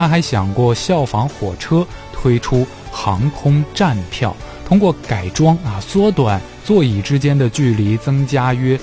他还想过效仿火车推出航空站票，通过改装缩短座椅之间的距离，增加约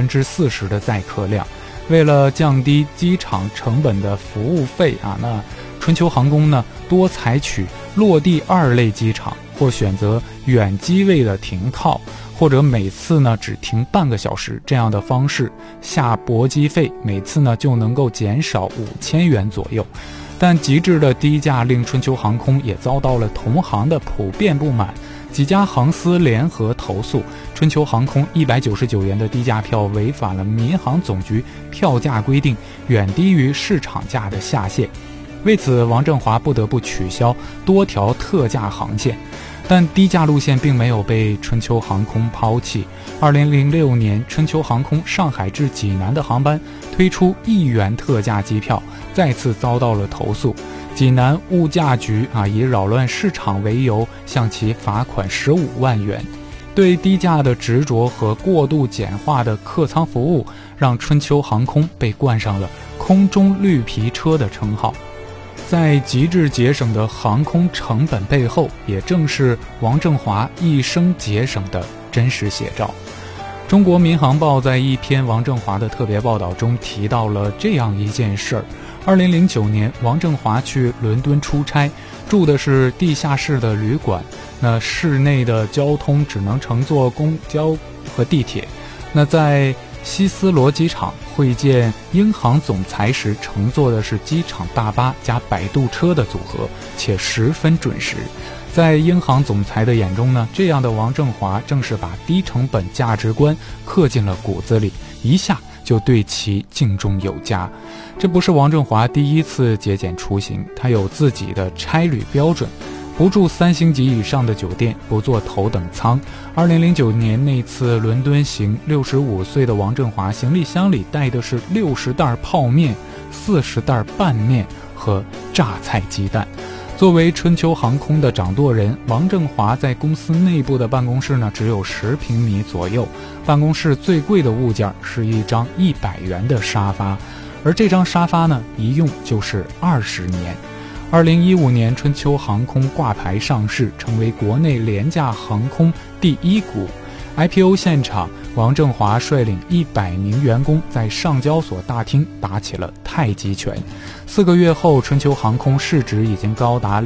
40%的载客量。为了降低机场成本的服务费那春秋航空呢多采取落地2类机场，或选择远机位的停靠，或者每次呢只停半个小时这样的方式，下驳机费每次呢就能够减少5000元左右。但极致的低价令春秋航空也遭到了同行的普遍不满，几家航司联合投诉春秋航空199元的低价票违反了民航总局票价规定，远低于市场价的下限。为此，王振华不得不取消多条特价航线。但低价路线并没有被春秋航空抛弃。2006年，春秋航空上海至济南的航班推出1元特价机票，再次遭到了投诉。济南物价局以扰乱市场为由，向其罚款15万元。对低价的执着和过度简化的客舱服务，让春秋航空被冠上了空中绿皮车的称号。在极致节省的航空成本背后，也正是王振华一生节省的真实写照。中国民航报在一篇王振华的特别报道中提到了这样一件事儿：2009年，王振华去伦敦出差，住的是地下室的旅馆，那室内的交通只能乘坐公交和地铁。那在希斯罗机场会见英航总裁时，乘坐的是机场大巴加摆渡车的组合，且十分准时。在英航总裁的眼中呢，这样的王振华正是把低成本价值观刻进了骨子里，一下就对其敬重有加。这不是王振华第一次节俭出行，他有自己的差旅标准，不住3星级以上的酒店，不坐头等舱。2009年那次伦敦行，65岁的王振华行李箱里带的是60袋泡面、40袋拌面和榨菜鸡蛋。作为春秋航空的掌舵人，王振华在公司内部的办公室呢只有10平米左右，办公室最贵的物件是一张100元的沙发，而这张沙发呢一用就是20年。2015年，春秋航空挂牌上市，成为国内廉价航空第1股。IPO 现场，王振华率领100名员工在上交所大厅打起了太极拳。4个月后，春秋航空市值已经高达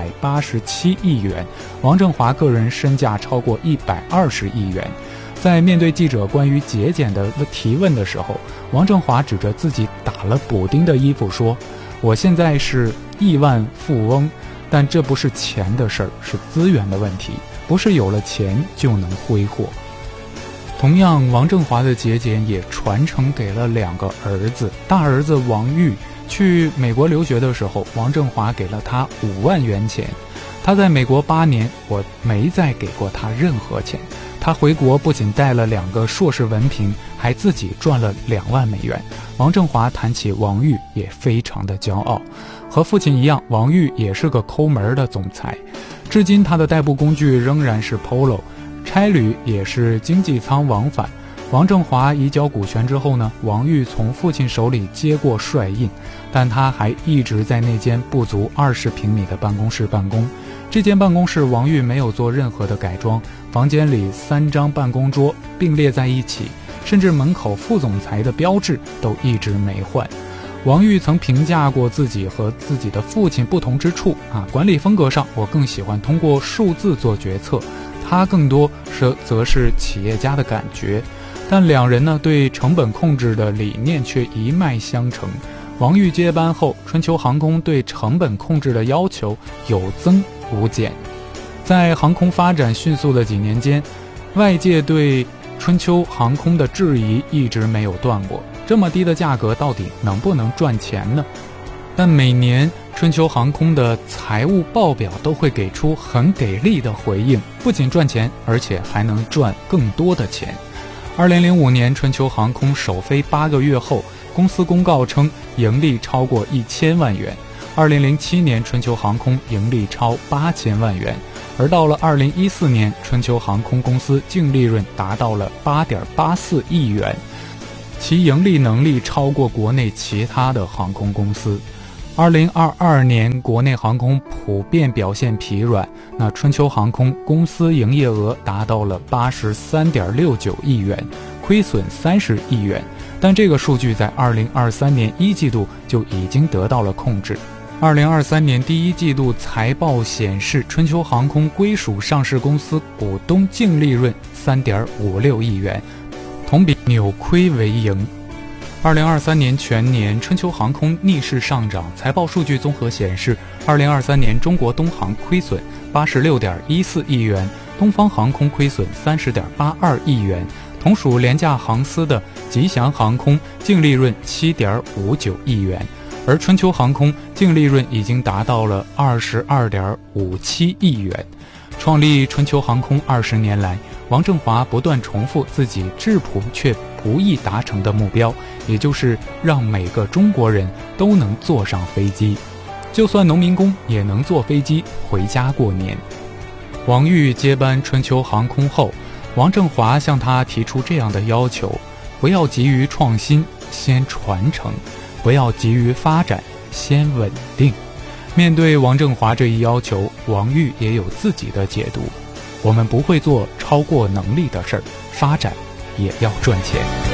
687亿元，王振华个人身价超过120亿元。在面对记者关于节俭的提问的时候，王振华指着自己打了补丁的衣服说：“我现在是亿万富翁，但这不是钱的事儿，是资源的问题，不是有了钱就能挥霍。”同样，王振华的节俭也传承给了2个儿子。大儿子王玉去美国留学的时候，王振华给了他5万元钱。他在美国8年，我没再给过他任何钱。他回国不仅带了2个硕士文凭，还自己赚了2万美元。王振华谈起王玉也非常的骄傲。和父亲一样，王玉也是个抠门的总裁。至今他的代步工具仍然是 Polo， 差旅也是经济舱往返。王振华移交股权之后呢，王玉从父亲手里接过帅印，但他还一直在那间不足20平米的办公室办公。这间办公室王玉没有做任何的改装，房间里3张办公桌并列在一起，甚至门口副总裁的标志都一直没换。王玉曾评价过自己和自己的父亲不同之处管理风格上，我更喜欢通过数字做决策，他更多则是企业家的感觉。但2人呢对成本控制的理念却一脉相承。王玉接班后，春秋航空对成本控制的要求有增无减。在航空发展迅速的几年间，外界对春秋航空的质疑一直没有断过，这么低的价格到底能不能赚钱呢？但每年春秋航空的财务报表都会给出很给力的回应，不仅赚钱，而且还能赚更多的钱。2005年，春秋航空首飞8个月后，公司公告称盈利超过1000万元。2007年，春秋航空盈利超8000万元，而到了2014年，春秋航空公司净利润达到了8.84亿元，其盈利能力超过国内其他的航空公司。 2022年国内航空普遍表现疲软，那春秋航空公司营业额达到了83.69亿元，亏损30亿元，但这个数据在2023年一季度就已经得到了控制。2023年第一季度财报显示，春秋航空归属上市公司股东净利润3.56亿元，同比扭亏为盈。2023年全年，春秋航空逆势上涨。财报数据综合显示，2023年中国东航亏损86.14亿元，东方航空亏损30.82亿元，同属廉价航司的吉祥航空净利润7.59亿元，而春秋航空净利润已经达到了22.57亿元。创立春秋航空20年来，王正华不断重复自己质朴却不易达成的目标，也就是让每个中国人都能坐上飞机，就算农民工也能坐飞机回家过年。王玉接班春秋航空后，王正华向他提出这样的要求：不要急于创新，先传承；不要急于发展，先稳定。面对王正华这一要求，王玉也有自己的解读：我们不会做超过能力的事儿，发展也要赚钱。